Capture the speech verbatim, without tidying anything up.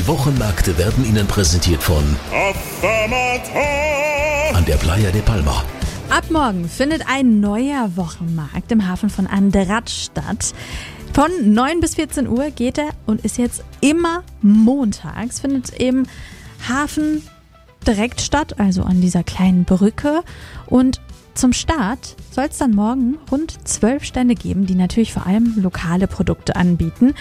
Die Wochenmärkte werden Ihnen präsentiert von an der Playa de Palma. Ab morgen findet ein neuer Wochenmarkt im Hafen von Andratx statt. Von neun bis vierzehn Uhr geht er und ist jetzt immer montags, findet im Hafen direkt statt, also an dieser kleinen Brücke. Und zum Start soll es dann morgen rund zwölf Stände geben, die natürlich vor allem lokale Produkte anbieten.